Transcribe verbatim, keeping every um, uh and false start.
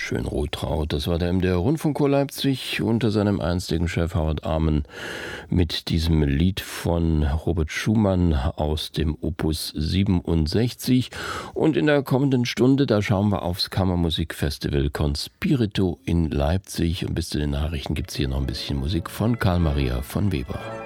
Schön Rotraut, das war der M D R Rundfunkchor Leipzig unter seinem einstigen Chef Howard Armen mit diesem Lied von Robert Schumann aus dem Opus siebenundsechzig. Und in der kommenden Stunde, da schauen wir aufs Kammermusikfestival Conspirito in Leipzig. Und bis zu den Nachrichten gibt es hier noch ein bisschen Musik von Karl Maria von Weber.